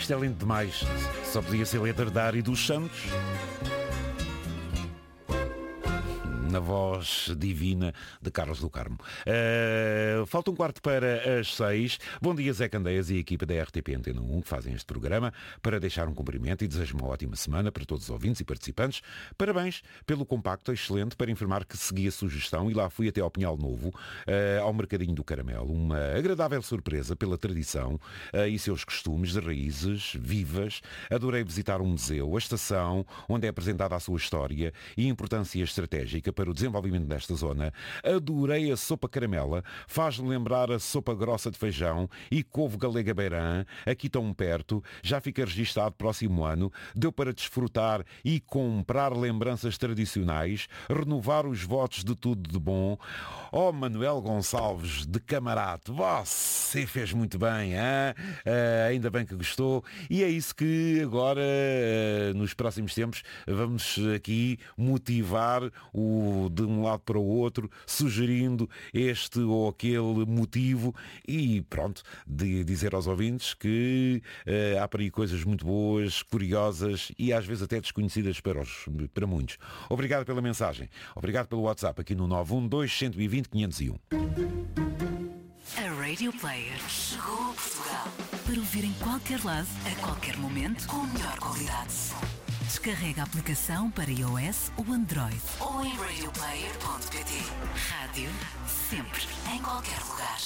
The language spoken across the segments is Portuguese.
Isto é lindo demais. Só podia ser letra da Ari dos Santos. Na voz divina de Carlos do Carmo. Falta um quarto para as 6. Bom dia, Zé Candeias e a equipa da RTP Antena 1 que fazem este programa, para deixar um cumprimento e desejo uma ótima semana para todos os ouvintes e participantes. Parabéns pelo compacto excelente, para informar que segui a sugestão e lá fui até ao Pinhal Novo, ao Mercadinho do Caramelo. Uma agradável surpresa pela tradição e seus costumes de raízes vivas. Adorei visitar um museu, a estação onde é apresentada a sua história e importância estratégica para o desenvolvimento desta zona. Adorei a sopa caramela, faz-me lembrar a sopa grossa de feijão e couve galega beirã, aqui tão perto, já fica registado próximo ano, deu para desfrutar e comprar lembranças tradicionais, renovar os votos de tudo de bom. Oh, Manuel Gonçalves de Camarate, você fez muito bem, hein? Ainda bem que gostou, e é isso que agora, nos próximos tempos, vamos aqui motivar de um lado para o outro, sugerindo este ou aquele motivo e pronto, de dizer aos ouvintes que há para aí coisas muito boas, curiosas e às vezes até desconhecidas para muitos. Obrigado pela mensagem, obrigado pelo WhatsApp aqui no 912-120-501. A Radio Player chegou a Portugal para ouvir em qualquer lado, a qualquer momento, com a melhor qualidade de som. Descarrega a aplicação para iOS ou Android ou em radioplayer.pt. Rádio sempre, em qualquer lugar.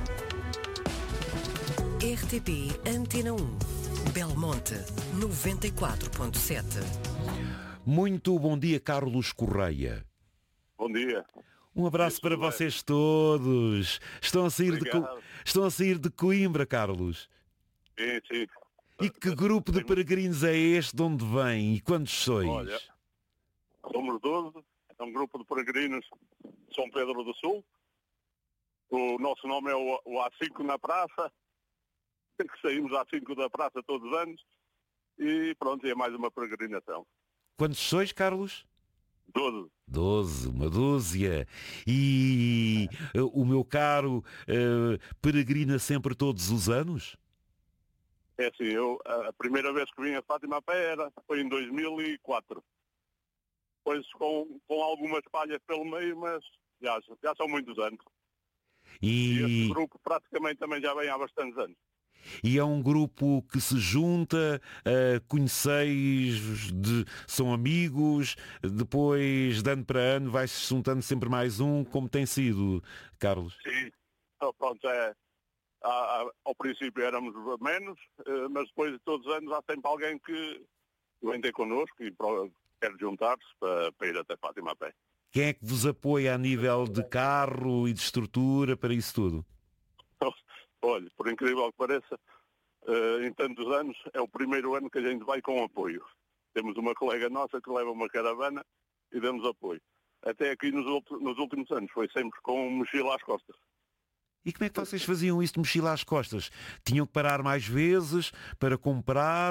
RTP Antena 1 Belmonte 94.7. Muito bom dia, Carlos Correia. Bom dia. Um abraço para vocês todos. Estão a sair de Coimbra, Carlos. Sim, sim. E que grupo de peregrinos é este? De onde vem? E quantos sois? Olha, somos 12. É um grupo de peregrinos de São Pedro do Sul. O nosso nome é o A5 na Praça. Que saímos A5 da Praça todos os anos. E pronto, é mais uma peregrinação. Quantos sois, Carlos? 12. 12, uma dúzia. E o meu caro peregrina sempre todos os anos? É assim, a primeira vez que vim a Fátima a pé foi em 2004. Depois com algumas falhas pelo meio, mas já são muitos anos. E este grupo praticamente também já vem há bastantes anos. E é um grupo que se junta, conheceis, são amigos, depois de ano para ano vai-se juntando sempre mais um, como tem sido, Carlos? Sim, pronto, ao princípio éramos menos, mas depois de todos os anos há sempre alguém que vem ter connosco e quer juntar-se para ir até Fátima a pé. Quem é que vos apoia a nível de carro e de estrutura para isso tudo? Olha, por incrível que pareça, em tantos anos é o primeiro ano que a gente vai com apoio. Temos uma colega nossa que leva uma caravana e damos apoio. Até aqui nos últimos anos foi sempre com mochila às costas. E como é que vocês faziam isso de mochila às costas? Tinham que parar mais vezes para comprar,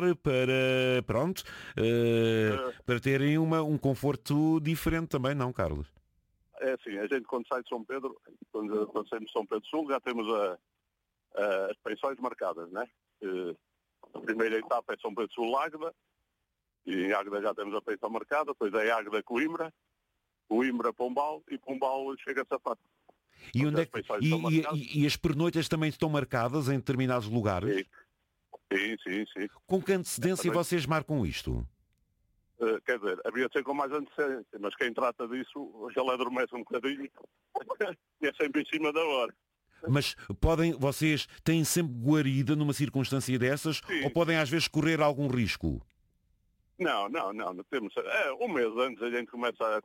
para terem um conforto diferente também, não, Carlos? É assim, a gente quando sai de São Pedro, quando saímos de São Pedro Sul, já temos as pensões marcadas, né? A primeira etapa é São Pedro Sul Águeda, e em Águeda já temos a pensão marcada, depois é Águeda Coimbra, Coimbra Pombal e Pombal chega a Fátima. E, onde é que, e as pernoitas também estão marcadas em determinados lugares? Sim. Com que antecedência vocês marcam isto? Quer dizer, havia de ser com mais antecedência, mas quem trata disso já adormece um bocadinho e é sempre em cima da hora. Mas vocês têm sempre guarida numa circunstância dessas? Sim. Ou podem às vezes correr algum risco? Não temos. Um mês antes a gente começa